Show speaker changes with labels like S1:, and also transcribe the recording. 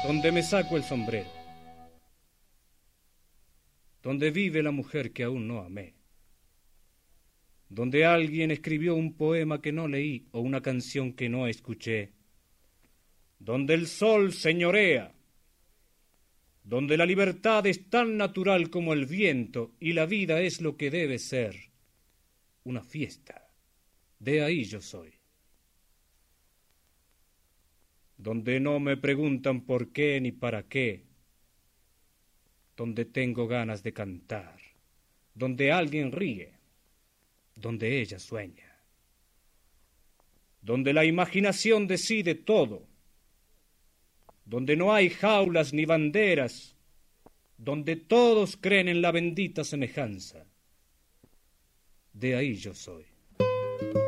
S1: donde me saco el sombrero, donde vive la mujer que aún no amé, donde alguien escribió un poema que no leí o una canción que no escuché, donde el sol señorea, donde la libertad es tan natural como el viento y la vida es lo que debe ser, una fiesta. De ahí yo soy. Donde no me preguntan por qué ni para qué, donde tengo ganas de cantar, donde alguien ríe, donde ella sueña, donde la imaginación decide todo, donde no hay jaulas ni banderas, donde todos creen en la bendita semejanza. De ahí yo soy.